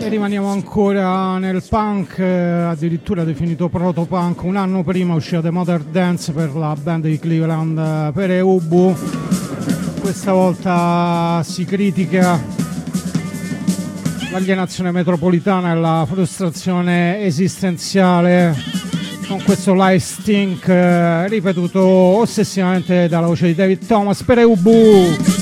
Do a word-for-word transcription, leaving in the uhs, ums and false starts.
rimaniamo ancora nel punk, addirittura definito proto-punk. Un anno prima usciva The Modern Dance per la band di Cleveland, per Eubu. Questa volta si critica l'alienazione metropolitana e la frustrazione esistenziale con questo live stink ripetuto ossessivamente dalla voce di David Thomas per Eubu.